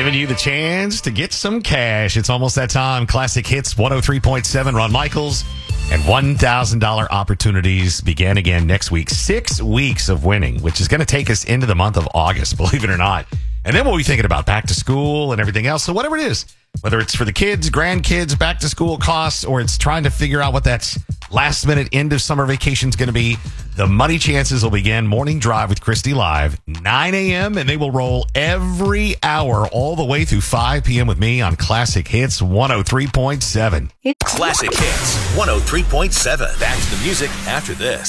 Giving you the chance to get some cash. It's almost that time. Classic Hits 103.7, Ron Michaels. And $1,000 opportunities begin again next week. 6 weeks of winning, which is going to take us into the month of August, believe it or not. And then we'll be thinking about back to school and everything else. So whatever it is, whether it's for the kids, grandkids, back to school costs, or it's trying to figure out what that last minute end of summer vacation is going to be, the money chances will begin. Morning Drive with Christy live, 9 a.m. And they will roll every hour all the way through 5 p.m. with me on Classic Hits 103.7. Classic Hits 103.7. Back to the music after this.